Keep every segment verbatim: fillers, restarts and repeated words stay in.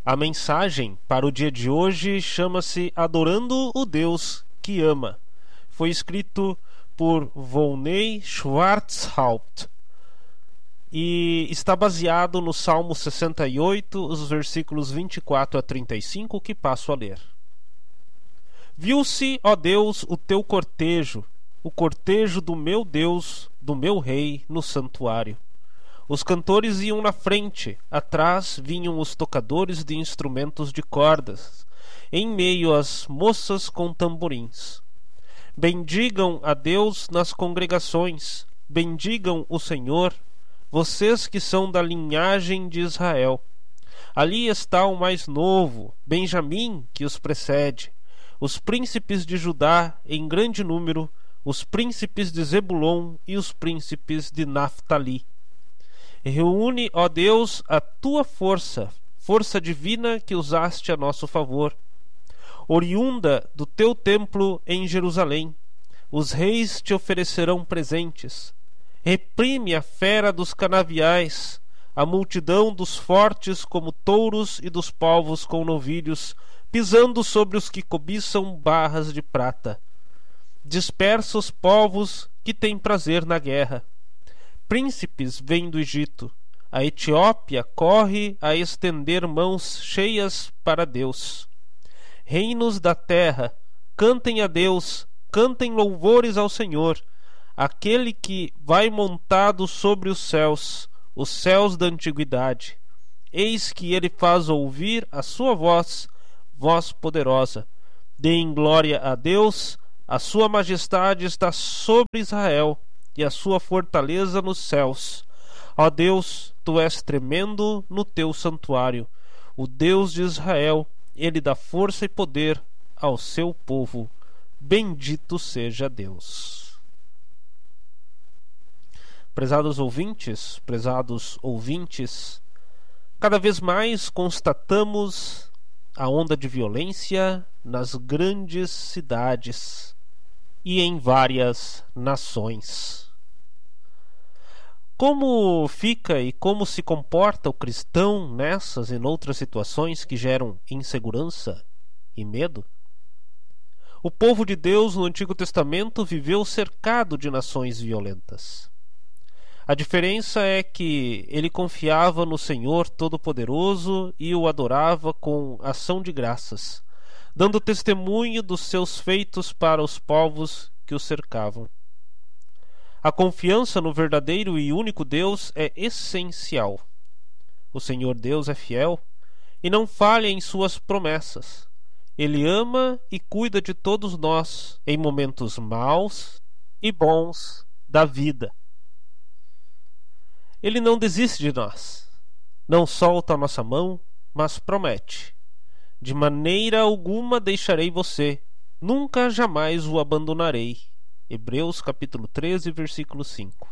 A mensagem para o dia de hoje chama-se Adorando o Deus que Ama. Foi escrito por Volney Schwarzhaupt e está baseado no Salmo sessenta e oito, os versículos vinte e quatro a trinta e cinco, que passo a ler. Viu-se, ó Deus, o teu cortejo, o cortejo do meu Deus, do meu Rei, no santuário. Os cantores iam na frente, atrás vinham os tocadores de instrumentos de cordas, em meio às moças com tamborins. Bendigam a Deus nas congregações, bendigam o Senhor, vocês que são da linhagem de Israel. Ali está o mais novo, Benjamim, que os precede, os príncipes de Judá em grande número, os príncipes de Zebulon e os príncipes de Naftali. Reúne, ó Deus, a tua força, força divina que usaste a nosso favor. Oriunda do teu templo em Jerusalém, os reis te oferecerão presentes. Reprime a fera dos canaviais, a multidão dos fortes como touros e dos povos com novilhos, pisando sobre os que cobiçam barras de prata. Dispersa os povos que têm prazer na guerra. Príncipes vêm do Egito, a Etiópia corre a estender mãos cheias para Deus. Reinos da terra, cantem a Deus, cantem louvores ao Senhor, aquele que vai montado sobre os céus, os céus da antiguidade. Eis que ele faz ouvir a sua voz, voz poderosa. Deem glória a Deus, a sua majestade está sobre Israel, e a sua fortaleza nos céus. Ó Deus, tu és tremendo no teu santuário. O Deus de Israel, ele dá força e poder ao seu povo. Bendito seja Deus. Prezados ouvintes, prezados ouvintes, cada vez mais constatamos a onda de violência nas grandes cidades e em várias nações. Como fica e como se comporta o cristão nessas e noutras situações que geram insegurança e medo? O povo de Deus no Antigo Testamento viveu cercado de nações violentas. A diferença é que ele confiava no Senhor Todo-Poderoso e o adorava com ação de graças, dando testemunho dos seus feitos para os povos que o cercavam. A confiança no verdadeiro e único Deus é essencial. O Senhor Deus é fiel e não falha em suas promessas. Ele ama e cuida de todos nós em momentos maus e bons da vida. Ele não desiste de nós, não solta a nossa mão, mas promete: de maneira alguma deixarei você, nunca jamais o abandonarei. Hebreus capítulo treze, versículo cinco.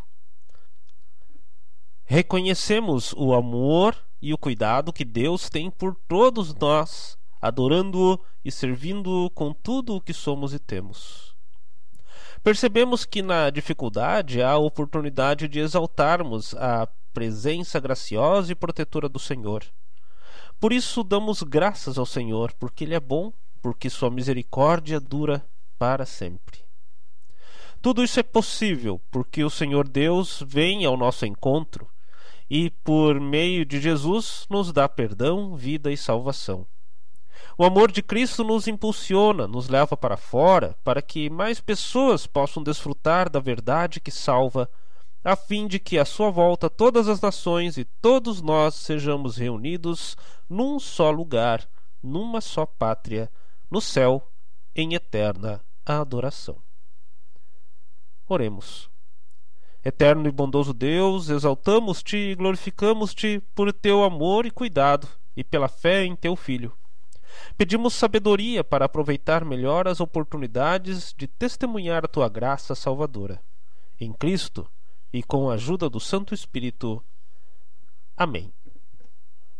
Reconhecemos o amor e o cuidado que Deus tem por todos nós, adorando-o e servindo-o com tudo o que somos e temos. Percebemos que na dificuldade há a oportunidade de exaltarmos a presença graciosa e protetora do Senhor. Por isso damos graças ao Senhor, porque Ele é bom, porque sua misericórdia dura para sempre. Tudo isso é possível porque o Senhor Deus vem ao nosso encontro e, por meio de Jesus, nos dá perdão, vida e salvação. O amor de Cristo nos impulsiona, nos leva para fora, para que mais pessoas possam desfrutar da verdade que salva, a fim de que à sua volta todas as nações e todos nós sejamos reunidos num só lugar, numa só pátria, no céu, em eterna adoração. Oremos. Eterno e bondoso Deus, exaltamos-te e glorificamos-te por teu amor e cuidado e pela fé em teu Filho. Pedimos sabedoria para aproveitar melhor as oportunidades de testemunhar a tua graça salvadora. Em Cristo e com a ajuda do Santo Espírito. Amém.